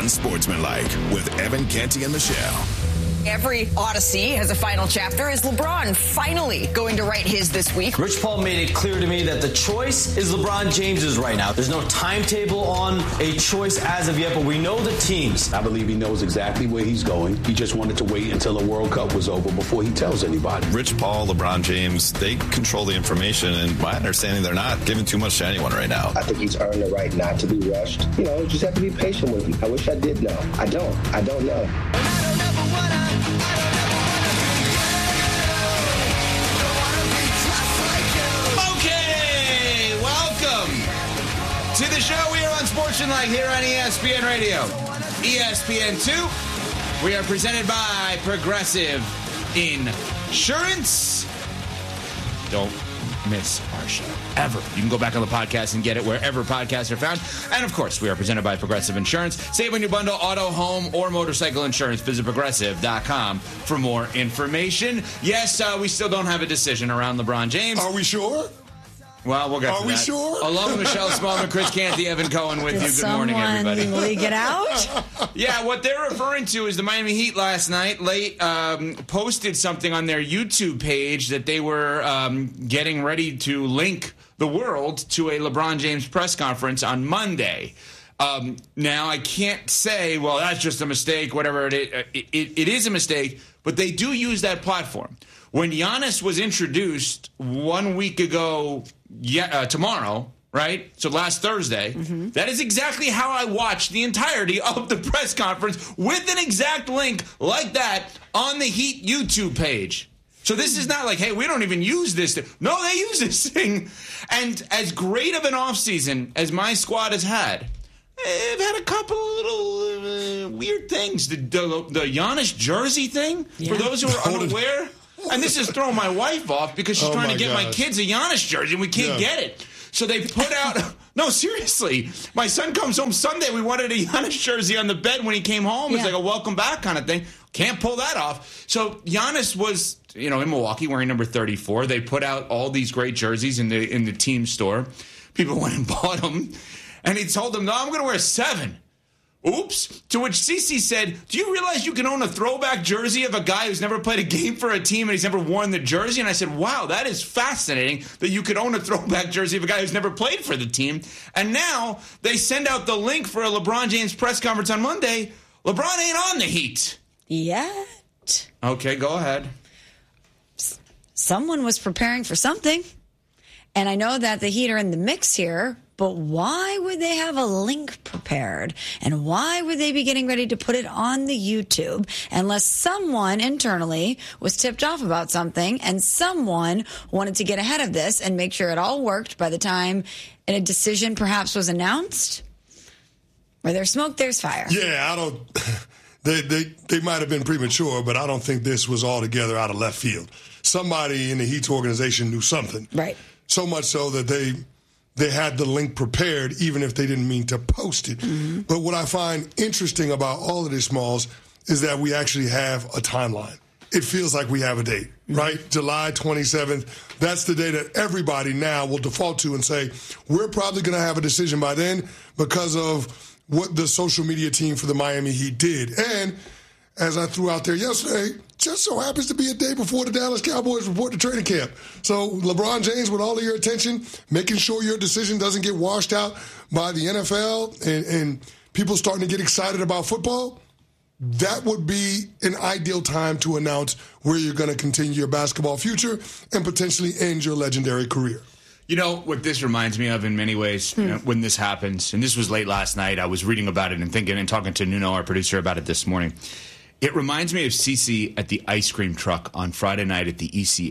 Unsportsmanlike with Evan Canty and Michelle. Every Odyssey has a final chapter. Is LeBron finally going to write his this week? Rich Paul made it clear to me that the choice is LeBron James's right now. There's no timetable on a choice as of yet, but we know the teams. I believe he knows exactly where he's going. He just wanted to wait until the World Cup was over before he tells anybody. Rich Paul, LeBron James, they control the information, and my understanding, they're not giving too much to anyone right now. I think he's earned the right not to be rushed. You know, just have to be patient with him. I wish I did know. I don't know. To the show, we are on Sportsmanlike here on ESPN Radio. ESPN2, we are presented by Progressive Insurance. Don't miss our show, ever. You can go back on the podcast and get it wherever podcasts are found. And, of course, we are presented by Progressive Insurance. Save on your bundle, auto, home, or motorcycle insurance. Visit Progressive.com for more information. Yes, we still don't have a decision around LeBron James. Are we sure? Well, we'll get to that. Are we sure? Along with Michelle Smallman, Chris Canty, Evan Cohen with you. Good morning, everybody. Will he get out? Yeah, what they're referring to is the Miami Heat last night posted something on their YouTube page that they were getting ready to link the world to a LeBron James press conference on Monday. Now, I can't say, well, that's just a mistake, whatever it is a mistake, but they do use that platform. When Giannis was introduced 1 week ago, tomorrow, right? So last Thursday, that is exactly how I watched the entirety of the press conference with an exact link like that on the Heat YouTube page. So this is not like, hey, we don't even use this thing. No, they use this thing. And as great of an offseason as my squad has had, they've had a couple of little weird things. The Giannis jersey thing, for those who are unaware. And this has thrown my wife off because she's trying to get my kids a Giannis jersey, and we can't get it. So they put out... No, seriously. My son comes home Sunday. We wanted a Giannis jersey on the bed when he came home. It's like a welcome back kind of thing. Can't pull that off. So Giannis was, in Milwaukee wearing number 34. They put out all these great jerseys in the team store. People went and bought them. And he told them, no, I'm going to wear 7. Oops. To which CeCe said, do you realize you can own a throwback jersey of a guy who's never played a game for a team and he's never worn the jersey? And I said, wow, that is fascinating that you could own a throwback jersey of a guy who's never played for the team. And now they send out the link for a LeBron James press conference on Monday. LeBron ain't on the Heat. Yet. Okay, go ahead. Someone was preparing for something. And I know that the Heat are in the mix here. But why would they have a link prepared? And why would they be getting ready to put it on the YouTube unless someone internally was tipped off about something and someone wanted to get ahead of this and make sure it all worked by the time a decision perhaps was announced? Where there's smoke, there's fire. Yeah, I don't... They might have been premature, but I don't think this was altogether out of left field. Somebody in the Heat's organization knew something. Right. So much so that they had the link prepared, even if they didn't mean to post it. Mm-hmm. But what I find interesting about all of this, Smalls, is that we actually have a timeline. It feels like we have a date, right? July 27th. That's the day that everybody now will default to and say, we're probably going to have a decision by then because of what the social media team for the Miami Heat did. And as I threw out there yesterday, just so happens to be a day before the Dallas Cowboys report to training camp. So LeBron James, with all of your attention, making sure your decision doesn't get washed out by the NFL and people starting to get excited about football, that would be an ideal time to announce where you're going to continue your basketball future and potentially end your legendary career. You know, what this reminds me of in many ways, when this happens, and this was late last night, I was reading about it and thinking and talking to Nuno, our producer, about it this morning. It reminds me of CeCe at the ice cream truck on Friday night at the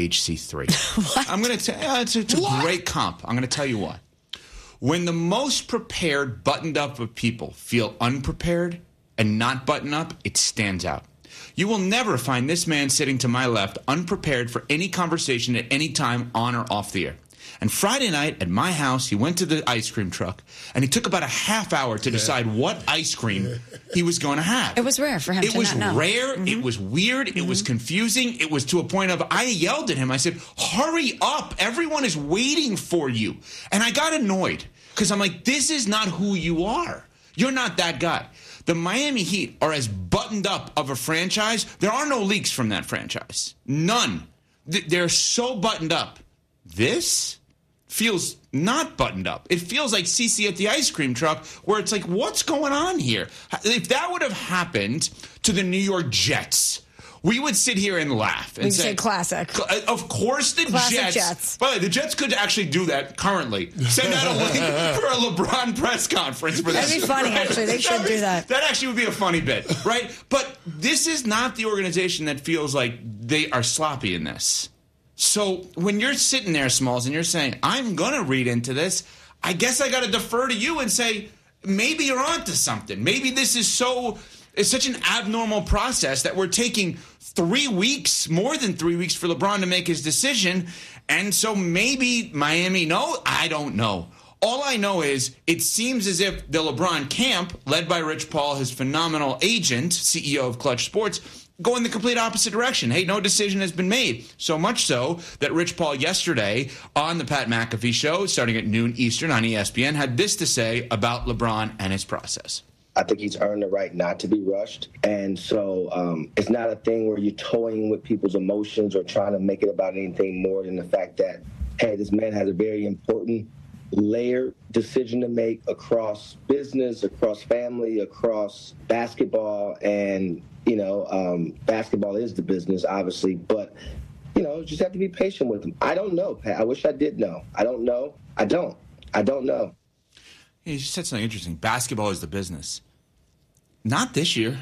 ECHC3. I'm going to tell you, it's a great comp. I'm going to tell you why. When the most prepared, buttoned up of people feel unprepared and not buttoned up, it stands out. You will never find this man sitting to my left unprepared for any conversation at any time on or off the air. And Friday night at my house, he went to the ice cream truck, and he took about a half hour to decide what ice cream he was going to have. It was rare for him to not know. It was rare. It was weird. It was confusing. It was to a point of, I yelled at him. I said, hurry up. Everyone is waiting for you. And I got annoyed because I'm like, this is not who you are. You're not that guy. The Miami Heat are as buttoned up of a franchise. There are no leaks from that franchise. None. They're so buttoned up. This feels not buttoned up. It feels like CeCe at the ice cream truck, where it's like, what's going on here? If that would have happened to the New York Jets, we would sit here and laugh and say classic. Of course, the classic Jets. By the way, the Jets could actually do that currently. Send out a link for a LeBron press conference for this. That'd be funny, actually. They should do that. That actually would be a funny bit, right? But this is not the organization that feels like they are sloppy in this. So when you're sitting there, Smalls, and you're saying, I'm going to read into this, I guess I got to defer to you and say, maybe you're onto something. Maybe this is it's such an abnormal process that we're taking 3 weeks, more than 3 weeks, for LeBron to make his decision. And so maybe Miami, I don't know. All I know is it seems as if the LeBron camp, led by Rich Paul, his phenomenal agent, CEO of Clutch Sports, go in the complete opposite direction. Hey, no decision has been made. So much so that Rich Paul yesterday on the Pat McAfee show, starting at noon Eastern on ESPN, had this to say about LeBron and his process. I think he's earned the right not to be rushed. And so it's not a thing where you're toying with people's emotions or trying to make it about anything more than the fact that, hey, this man has a very important layered decision to make across business, across family, across basketball. And, basketball is the business, obviously. But, just have to be patient with him. I don't know, Pat. I wish I did know. I don't know. I don't know. You just said something interesting. Basketball is the business. Not this year.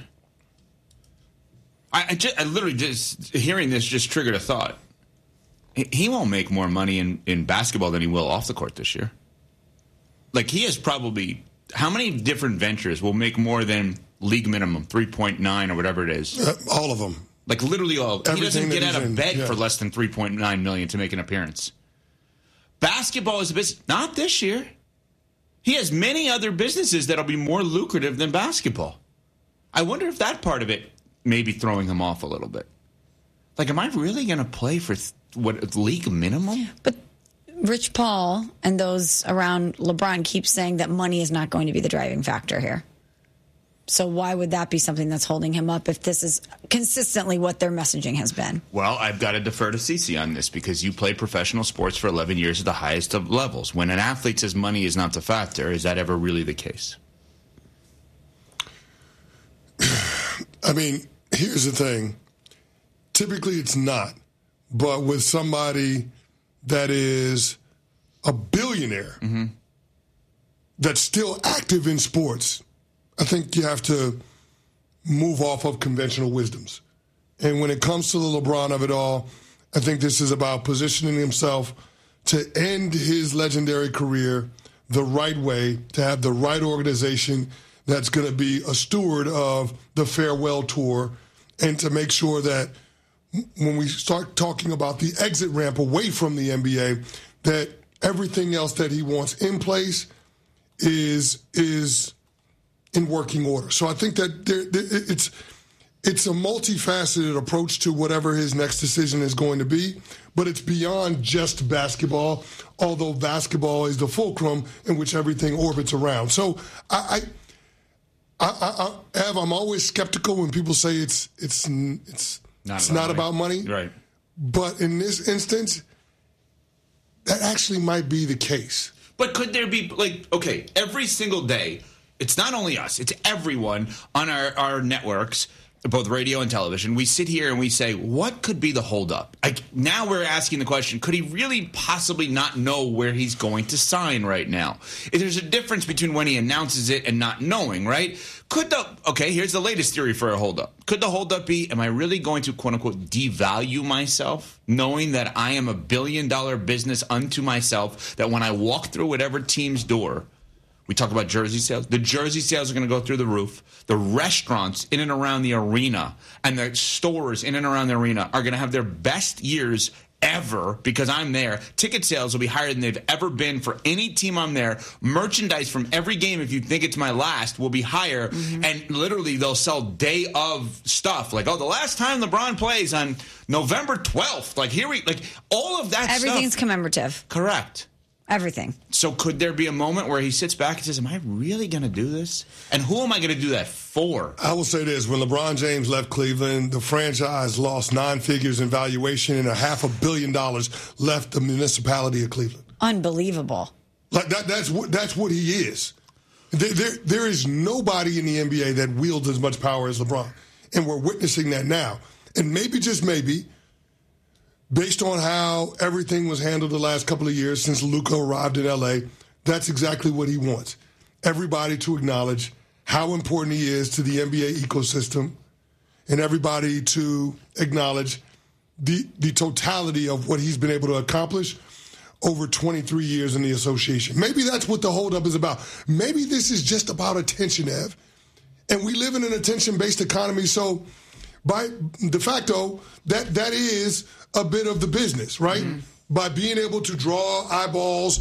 I literally just hearing this just triggered a thought. He won't make more money in basketball than he will off the court this year. Like, he has probably, how many different ventures will make more than league minimum, 3.9 or whatever it is? All of them. Like, literally all of them. He doesn't get out of bed yeah. for less than $3.9 million to make an appearance. Basketball is a business. Not this year. He has many other businesses that'll be more lucrative than basketball. I wonder if that part of it may be throwing him off a little bit. Like, am I really going to play for league minimum? But Rich Paul and those around LeBron keep saying that money is not going to be the driving factor here. So why would that be something that's holding him up if this is consistently what their messaging has been? Well, I've got to defer to CeCe on this because you played professional sports for 11 years at the highest of levels. When an athlete says money is not the factor, is that ever really the case? I mean, here's the thing. Typically it's not. But with somebody that is a billionaire that's still active in sports, I think you have to move off of conventional wisdoms. And when it comes to the LeBron of it all, I think this is about positioning himself to end his legendary career the right way, to have the right organization that's going to be a steward of the farewell tour, and to make sure that when we start talking about the exit ramp away from the NBA, that everything else that he wants in place is in working order. So I think that it's a multifaceted approach to whatever his next decision is going to be, but it's beyond just basketball, although basketball is the fulcrum in which everything orbits around. So I'm always skeptical when people say it's not about money. Right. But in this instance, that actually might be the case. But could there be, every single day, it's not only us, it's everyone on our networks, both radio and television, we sit here and we say, what could be the holdup? Now we're asking the question, could he really possibly not know where he's going to sign right now? There's a difference between when he announces it and not knowing, right? Here's the latest theory for a holdup. Could the holdup be, am I really going to, quote unquote, devalue myself, knowing that I am a $1 billion business unto myself, that when I walk through whatever team's door, we talk about jersey sales. The jersey sales are going to go through the roof. The restaurants in and around the arena and the stores in and around the arena are going to have their best years ever because I'm there. Ticket sales will be higher than they've ever been for any team I'm there. Merchandise from every game, if you think it's my last, will be higher. Mm-hmm. And literally they'll sell day of stuff. Like, the last time LeBron plays on November 12th. All of that Everything's stuff. commemorative. Correct. Everything. So could there be a moment where he sits back and says, am I really going to do this? And who am I going to do that for? I will say this. When LeBron James left Cleveland, the franchise lost 9 figures in valuation and $500 million left the municipality of Cleveland. Unbelievable. Like that's what he is. There is nobody in the NBA that wields as much power as LeBron. And we're witnessing that now. And maybe, just maybe, based on how everything was handled the last couple of years since Luka arrived in L.A., that's exactly what he wants. Everybody to acknowledge how important he is to the NBA ecosystem and everybody to acknowledge the totality of what he's been able to accomplish over 23 years in the association. Maybe that's what the holdup is about. Maybe this is just about attention, Ev. And we live in an attention-based economy, so by de facto, that is a bit of the business, right? Mm-hmm. By being able to draw eyeballs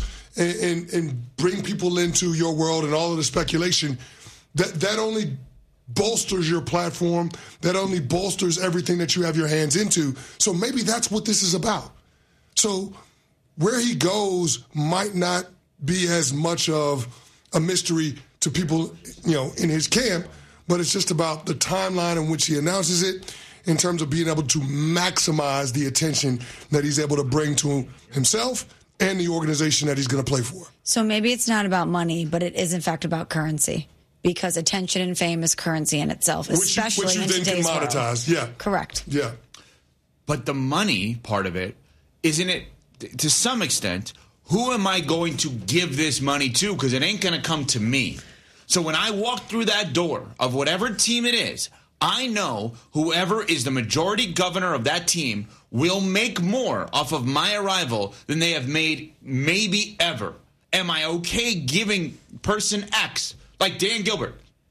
and bring people into your world and all of the speculation, that only bolsters your platform, that only bolsters everything that you have your hands into. So maybe that's what this is about. So where he goes might not be as much of a mystery to people, in his camp, but it's just about the timeline in which he announces it in terms of being able to maximize the attention that he's able to bring to himself and the organization that he's going to play for. So maybe it's not about money, but it is in fact about currency, because attention and fame is currency in itself, especially which you in then today's can monetize. world. Yeah. Correct. Yeah. But the money part of it, isn't it, to some extent, who am I going to give this money to? Because it ain't going to come to me. So when I walk through that door of whatever team it is, I know whoever is the majority governor of that team will make more off of my arrival than they have made maybe ever. Am I okay giving person X, like Dan Gilbert?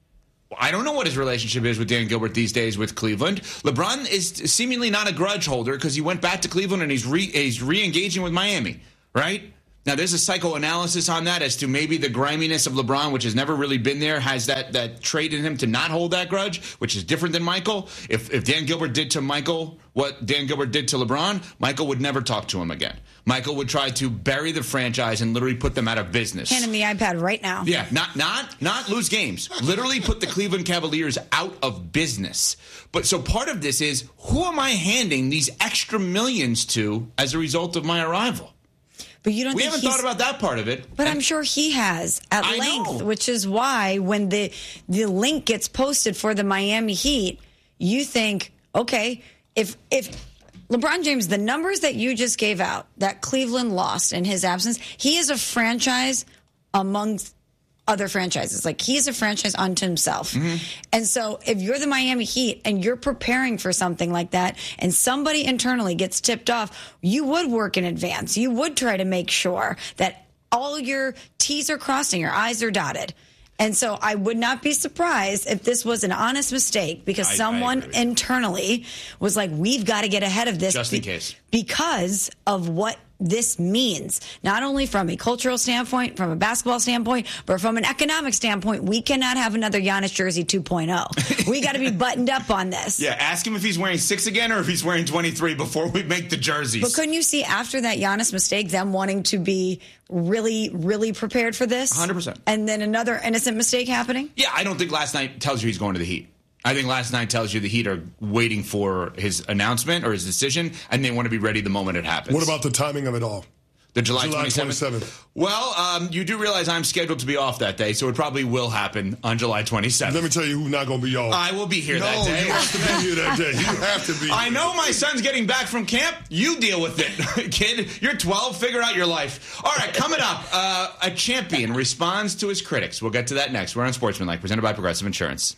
I don't know what his relationship is with Dan Gilbert these days with Cleveland. LeBron is seemingly not a grudge holder because he went back to Cleveland and he's re-engaging with Miami, right? Now, there's a psychoanalysis on that as to maybe the griminess of LeBron, which has never really been there, has that trait in him to not hold that grudge, which is different than Michael. If Dan Gilbert did to Michael what Dan Gilbert did to LeBron, Michael would never talk to him again. Michael would try to bury the franchise and literally put them out of business. Hand him the iPad right now. Yeah, not lose games. Literally put the Cleveland Cavaliers out of business. But so part of this is, who am I handing these extra millions to as a result of my arrival? But you don't. We haven't thought about that part of it. But I'm sure he has at length, which is why when the link gets posted for the Miami Heat, you think, okay, if LeBron James, the numbers that you just gave out that Cleveland lost in his absence, he is a franchise amongst other franchises. Like, he is a franchise unto himself. Mm-hmm. And so if you're the Miami Heat and you're preparing for something like that and somebody internally gets tipped off, you would work in advance. You would try to make sure that all your T's are crossed and your I's are dotted. And so I would not be surprised if this was an honest mistake because someone internally was like, we've got to get ahead of this. Just in case. Because of what this means, not only from a cultural standpoint, from a basketball standpoint, but from an economic standpoint. We cannot have another Giannis jersey 2.0. We got to be buttoned up on this. Yeah, ask him if he's wearing 6 again or if he's wearing 23 before we make the jerseys. But couldn't you see after that Giannis mistake, them wanting to be really, really prepared for this? 100%. And then another innocent mistake happening? Yeah, I don't think last night tells you he's going to the Heat. I think last night tells you the Heat are waiting for his announcement or his decision, and they want to be ready the moment it happens. What about the timing of it all? The July 27th? Well, you do realize I'm scheduled to be off that day, so it probably will happen on July 27th. Let me tell you who's not going to be off. I will be here that day. No, you have to be here that day. You have to be. I know my son's getting back from camp. You deal with it, kid. You're 12. Figure out your life. All right, coming up, a champion responds to his critics. We'll get to that next. We're on Sportsmanlike, presented by Progressive Insurance.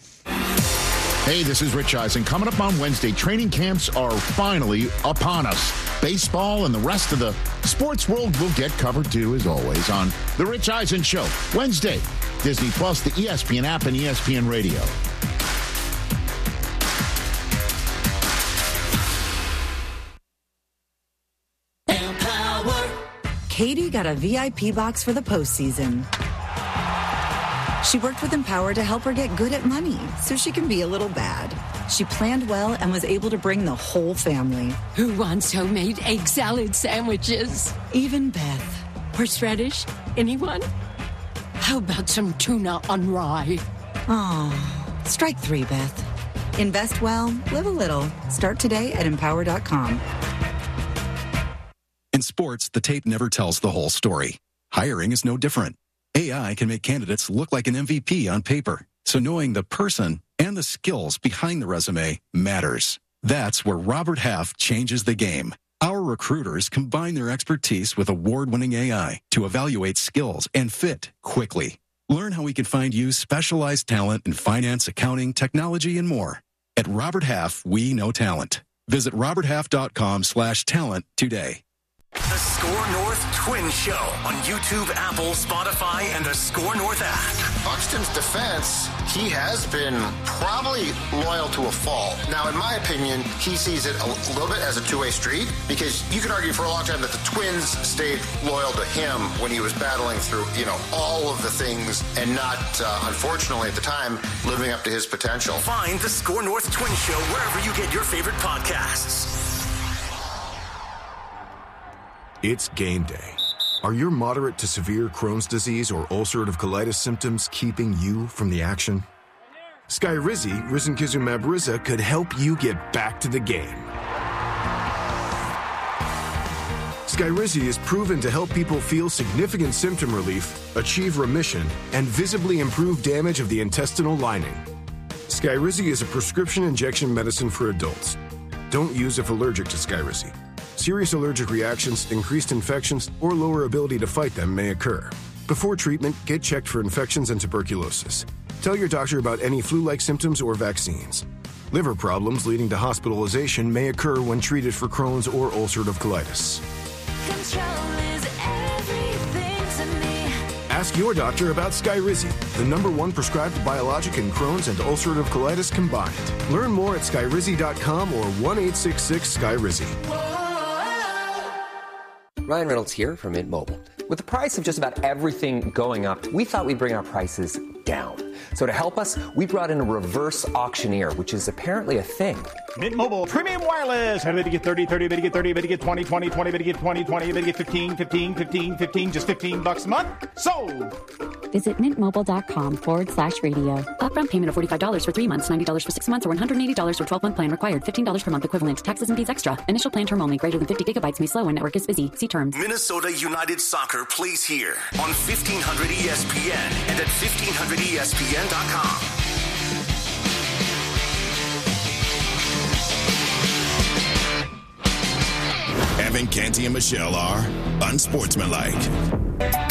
Hey, this is Rich Eisen. Coming up on Wednesday, training camps are finally upon us. Baseball and the rest of the sports world will get covered too, as always, on The Rich Eisen Show. Wednesday, Disney Plus, the ESPN app, and ESPN Radio. Katie got a VIP box for the postseason. She worked with Empower to help her get good at money so she can be a little bad. She planned well and was able to bring the whole family. Who wants homemade egg salad sandwiches? Even Beth. Horseradish? Anyone? How about some tuna on rye? Oh, strike 3, Beth. Invest well, live a little. Start today at Empower.com. In sports, the tape never tells the whole story. Hiring is no different. AI can make candidates look like an MVP on paper. So knowing the person and the skills behind the resume matters. That's where Robert Half changes the game. Our recruiters combine their expertise with award-winning AI to evaluate skills and fit quickly. Learn how we can find you specialized talent in finance, accounting, technology, and more. At Robert Half, we know talent. Visit roberthalf.com/talent today. The Score North Twin Show on YouTube, Apple, Spotify, and the Score North app. Buxton's defense, he has been probably loyal to a fault. Now, in my opinion, he sees it a little bit as a two-way street, because you can argue for a long time that the Twins stayed loyal to him when he was battling through, all of the things and not, unfortunately at the time, living up to his potential. Find the Score North Twin Show wherever you get your favorite podcasts. It's game day. Are your moderate to severe Crohn's disease or ulcerative colitis symptoms keeping you from the action? Skyrizi, risankizumab Riza, could help you get back to the game. Skyrizi is proven to help people feel significant symptom relief, achieve remission, and visibly improve damage of the intestinal lining. Skyrizi is a prescription injection medicine for adults. Don't use if allergic to Skyrizi. Serious allergic reactions, increased infections, or lower ability to fight them may occur. Before treatment, get checked for infections and tuberculosis. Tell your doctor about any flu-like symptoms or vaccines. Liver problems leading to hospitalization may occur when treated for Crohn's or ulcerative colitis. Control is everything to me. Ask your doctor about Skyrizi, the #1 prescribed biologic in Crohn's and ulcerative colitis combined. Learn more at skyrizi.com or 1-866-SKYRIZI. Ryan Reynolds here from Mint Mobile. With the price of just about everything going up, we thought we'd bring our prices down. So to help us, we brought in a reverse auctioneer, which is apparently a thing. Mint Mobile Premium Wireless. How to get 30, 30, bit to get 30, bit to get 20, 20, 20, bit to get 20, 20, bit to get 15, 15, 15, 15, just $15 a month? Sold! Visit mintmobile.com/radio. Upfront payment of $45 for 3 months, $90 for 6 months, or $180 for 12-month plan required. $15 per month equivalent. Taxes and fees extra. Initial plan term only. Greater than 50 gigabytes may slow when network is busy. See terms. Minnesota United Soccer plays here on 1500 ESPN and at 1500ESPN.com. Evan, Canty, and Michelle are unsportsmanlike.